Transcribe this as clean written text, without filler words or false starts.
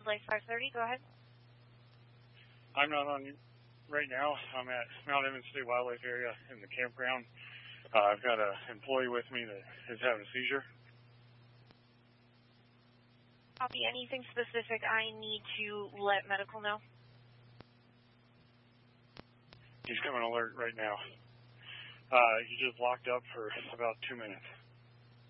Flight 530, go ahead. I'm not on right now. I'm at Mount Evans State Wildlife Area in the campground. I've got an employee with me that is having a seizure. Copy. Anything specific I need to let medical know? He's coming alert right now. He just locked up for about 2 minutes.